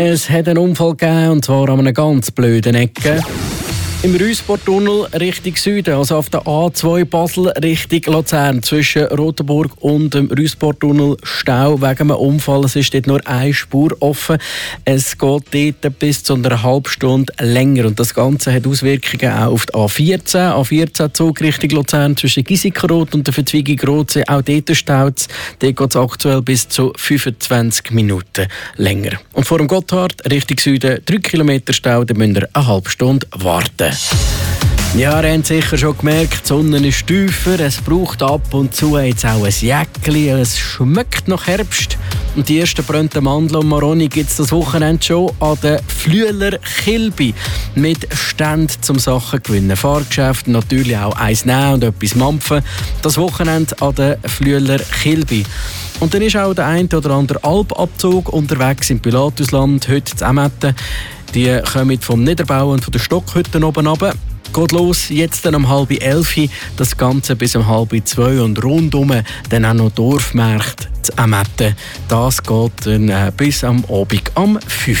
Es hat einen Unfall gegeben, und zwar an einer ganz blöden Ecke. Im Rüsportunnel Richtung Süden, also auf der A2 Basel Richtung Luzern, zwischen Rotenburg und dem Rüsportunnel Stau wegen einem Unfall. Es ist dort nur eine Spur offen. Es geht dort bis zu einer halben Stunde länger. Und das Ganze hat Auswirkungen auch auf die A14. A14 Zug Richtung Luzern zwischen Giesikenroth und der Verzweigung Rotsee. Auch dort staut es. Dort geht es aktuell bis zu 25 Minuten länger. Und vor dem Gotthard Richtung Süden 3 Kilometer Stau, da müsst ihr eine halbe Stunde warten. Ja, ihr habt sicher schon gemerkt, die Sonne ist tiefer, es braucht ab und zu jetzt auch ein Jäckchen, es schmeckt nach Herbst. Und die ersten brennten Mandeln und Maroni gibt es das Wochenende schon an der Flüeler Kilby mit Ständen zum Sachen gewinnen. Fahrgeschäfte, natürlich auch eins nehmen und etwas mampfen. Das Wochenende an der Flüeler Kilby. Und dann ist auch der ein oder andere Alpabzug unterwegs im Pilatusland, heute zu Emmetten. Die kommen vom Niederbau und von den Stockhütten oben runter. Geht los, jetzt dann um 10:30, das Ganze bis um 1:30 und rundum dann auch noch Dorfmärkte zu Emmetten. Das geht dann bis am Abend am 5.